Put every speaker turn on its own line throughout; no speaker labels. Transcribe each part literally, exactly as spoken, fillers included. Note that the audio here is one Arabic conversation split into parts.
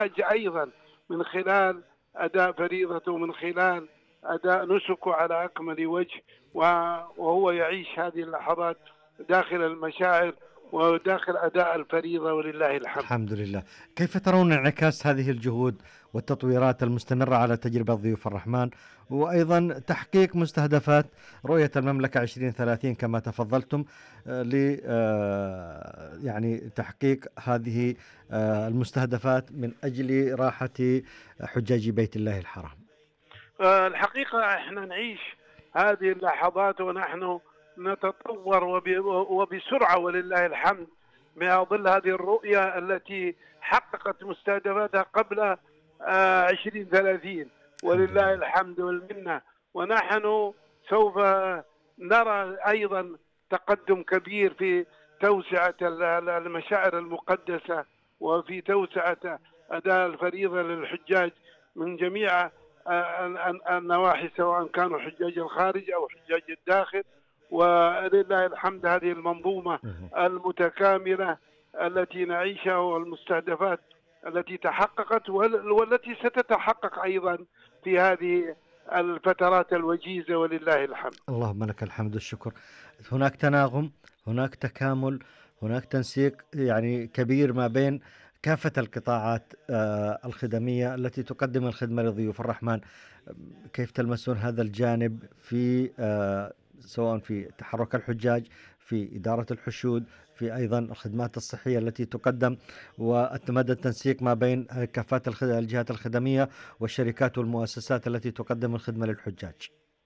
الحج أيضا من خلال أداء فريضته، من خلال أداء نسكه على أكمل وجه، وهو يعيش هذه اللحظات داخل المشاعر وداخل أداء الفريضة ولله الحمد.
الحمد لله. كيف ترون انعكاس هذه الجهود والتطويرات المستمرة على تجربة ضيوف الرحمن، وأيضا تحقيق مستهدفات رؤية المملكة عشرين ثلاثين كما تفضلتم، آه، ل آه، يعني تحقيق هذه آه، المستهدفات من أجل راحة حجاج بيت الله الحرام؟
آه، الحقيقة احنا نعيش هذه اللحظات ونحن نتطور وب- وبسرعة ولله الحمد، من ظل هذه الرؤية التي حققت مستهدفاتها قبل عشرين ثلاثين
الحمد
ولله
لله.
الحمد والمنة. ونحن سوف نرى أيضا تقدم كبير في توسعة ال- ال- المشاعر المقدسة، وفي توسعة أداء الفريضة للحجاج من جميع آه، النواحي، سواء كانوا حجاج الخارج أو حجاج الداخل. ولله الحمد هذه المنظومة
مهم.
المتكاملة التي نعيشها والمستهدفات التي تحققت وال- والتي ستتحقق أيضا في هذه الفترات الوجيزة ولله الحمد.
اللهم لك الحمد والشكر. هناك تناغم، هناك تكامل، هناك تنسيق يعني كبير ما بين كافة القطاعات آه، الخدمية التي تقدم الخدمة لضيوف الرحمن. كيف تلمسون هذا الجانب في آه، سواء في تحرك الحجاج، في إدارة الحشود، في أيضا الخدمات الصحية التي تقدم، ومدى التنسيق ما بين كافة الخد- الجهات الخدمية والشركات والمؤسسات التي تقدم الخدمة للحجاج؟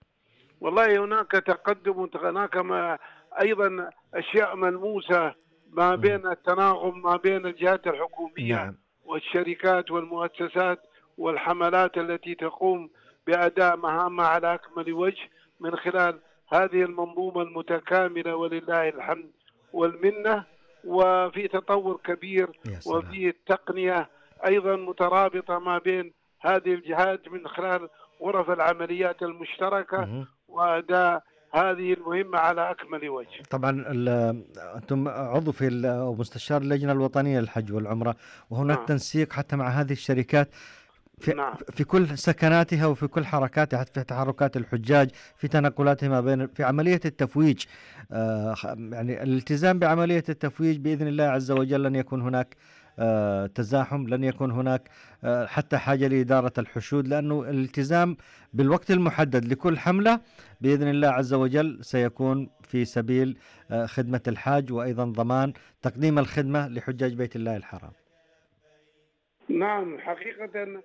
والله هناك تقدم، هناك ما أيضا أشياء ملموسة ما
مم.
بين التناغم ما بين الجهات الحكومية
نعم.
والشركات والمؤسسات والحملات التي تقوم بأداء مهامها على أكمل وجه من خلال هذه المنظومة المتكاملة ولله الحمد والمنة. وفي تطور كبير
يا سلام.
وفي تقنية أيضا مترابطة ما بين هذه الجهات من خلال غرف العمليات المشتركة
مهم.
وأداء هذه المهمة على أكمل وجه.
طبعا ال- أنتم عضو في ال- أو مستشار اللجنة الوطنية للحج والعمرة، وهناك
نعم
تنسيق حتى مع هذه الشركات في,
نعم
في كل سكناتها وفي كل حركاتها، حتى في تحركات الحجاج، في تنقلاتهم ما بين، في عملية التفويج. آه خ- يعني الالتزام بعملية التفويج بإذن الله عز وجل، لن يكون هناك آه تزاحم، لن يكون هناك آه حتى حاجة لإدارة الحشود، لأنه الالتزام بالوقت المحدد لكل حملة بإذن الله عز وجل سيكون في سبيل آه خدمة الحاج، وأيضا ضمان تقديم الخدمة لحجاج بيت الله الحرام.
نعم حقيقة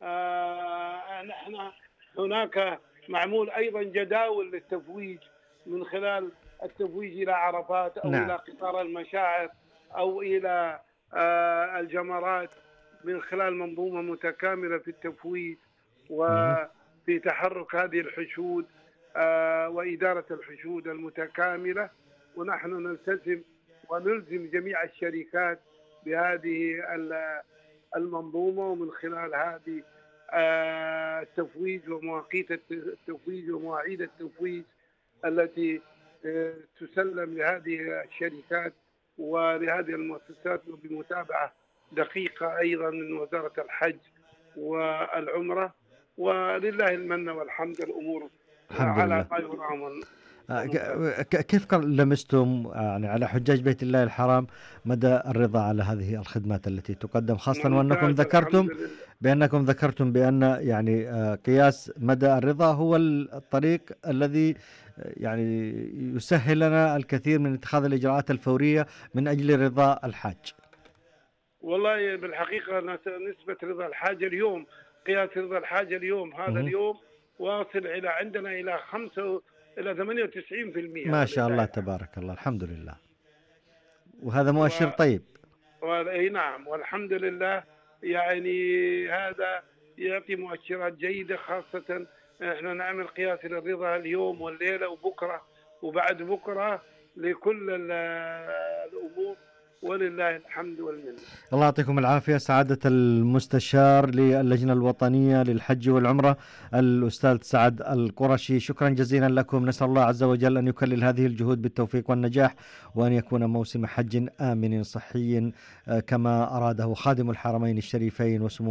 آه نحن هناك معمول أيضا جداول للتفويج من خلال التفويج إلى عرفات أو
نعم.
إلى قطار المشاعر أو إلى آه الجمرات، من خلال منظومة متكاملة في التفويج
مهم.
وفي تحرك هذه الحشود آه وإدارة الحشود المتكاملة. ونحن نلتزم ونلزم جميع الشركات بهذه ال- المنظومة، ومن خلال هذه آه، التفويج ومواقيت الت- التفويج ومواعيد التفويج التي آه، تسلم لهذه الشركات ولهذه المؤسسات، وبمتابعة دقيقة أيضا من وزارة الحج والعمرة. ولله المن والحمد، الأمور
الحمد
على
لله.
ما يرام ون-
آه،
ونطاق.
ك- ك- كيف قر- لمستم آه، يعني على حجاج بيت الله الحرام مدى الرضا على هذه الخدمات التي تقدم، خاصة وأنكم
ممتاز الحمد
ذكرتم
لله.
بأنكم ذكرتم بأن يعني آه، قياس مدى الرضا هو ال- الطريق الذي آه، يعني يسهل لنا الكثير من اتخاذ الإجراءات الفورية من أجل رضا الحاج.
والله بالحقيقة نس- نسبة رضا الحاجة اليوم، قياس رضا الحاجة اليوم هذا
مهم.
اليوم واصل إلى عندنا إلى خمسة إلى ثمانية وتسعين بالمئة
ما شاء الله
ولله
تبارك الله، الحمد لله، وهذا مؤشر
الحمد.
طيب.
و- أي نعم والحمد لله. يعني هذا يعطي مؤشرات جيدة، خاصة احنا نعمل قياس للرضا اليوم والليلة وبكرة وبعد بكرة لكل ال- الأمور ولله الحمد والمنة.
الله يعطيكم العافية سعادة المستشار للجنة الوطنية للحج والعمرة الأستاذ سعد القرشي، شكرا جزيلا لكم. نسأل الله عز وجل أن يكلل هذه الجهود بالتوفيق والنجاح، وأن يكون موسم حج آمن صحي آه، كما أراده خادم الحرمين الشريفين وسمو